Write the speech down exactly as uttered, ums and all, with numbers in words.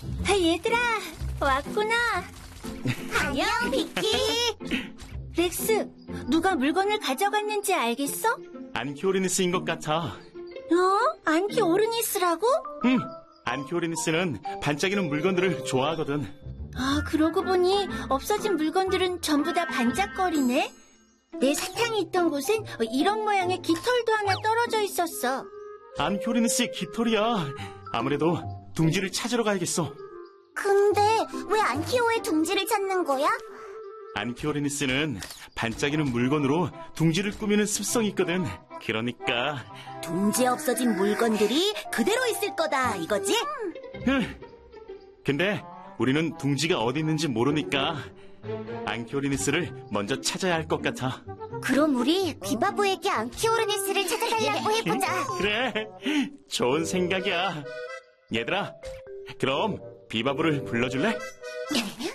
아, 얘들아, 왔구나. 안녕, 비키. 렉스, 누가 물건을 가져갔는지 알겠어? 안키오리니스인 것 같아. 어? 안키 오르니스라고? 응, 안키오리니스는 반짝이는 물건들을 좋아하거든. 아, 그러고 보니 없어진 물건들은 전부 다 반짝거리네. 내 사탕이 있던 곳엔 이런 모양의 깃털도 하나 떨어져 있었어. 안키오리니스의 깃털이야. 아무래도 둥지를 찾으러 가야겠어. 근데 왜 안키오의 둥지를 찾는 거야? 안키오리니스는 반짝이는 물건으로 둥지를 꾸미는 습성이 있거든. 그러니까... 둥지에 없어진 물건들이 그대로 있을 거다, 이거지? 응. 근데 우리는 둥지가 어디 있는지 모르니까 안키오리니스를 먼저 찾아야 할 것 같아. 그럼 우리 비바보에게 안키오르니스를 찾아달라고 해보자. 그래, 좋은 생각이야. 얘들아, 그럼 비바브를 불러줄래?